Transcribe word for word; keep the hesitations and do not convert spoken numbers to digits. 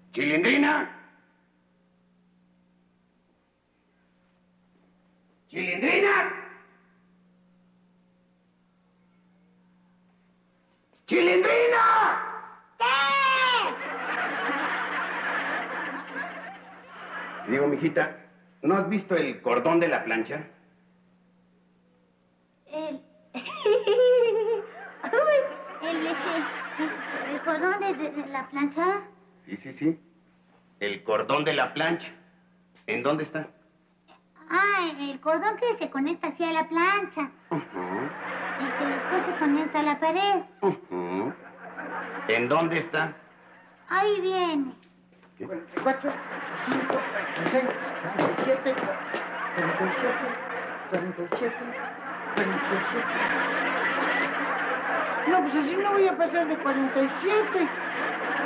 ¿Chilindrina? ¿Chilindrina? ¡Chilindrina! ¿Qué? Digo, mijita, ¿no has visto el cordón de la plancha? El... el, ese, el, el cordón de, de, de la plancha. Sí, sí, sí. El cordón de la plancha. ¿En dónde está? Ah, el cordón que se conecta hacia la plancha. Uh-huh. Y que después se conecta a la pared. Uh-huh. ¿En dónde está? Ahí viene. cuarenta y cuatro, cinco, cuarenta y seis, cuarenta y siete, cuarenta y siete, cuarenta y siete, cuarenta y siete. No, pues así no voy a pasar de cuarenta y siete.